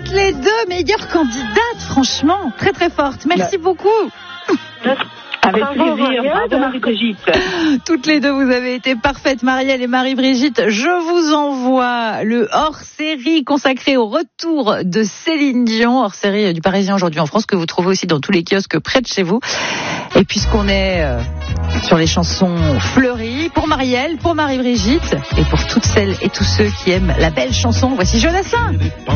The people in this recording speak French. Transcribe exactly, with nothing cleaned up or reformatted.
toutes les deux meilleures candidates, franchement, très très fortes. Merci bah. beaucoup. Avec plaisir, bravo Marie-Brigitte. Toutes les deux, vous avez été parfaites, Marielle et Marie-Brigitte. Je vous envoie le hors-série consacré au retour de Céline Dion, hors-série du Parisien aujourd'hui en France, que vous trouvez aussi dans tous les kiosques près de chez vous. Et puisqu'on est euh, sur les chansons fleuries, pour Marielle, pour Marie-Brigitte, et pour toutes celles et tous ceux qui aiment la belle chanson, voici Jodassin.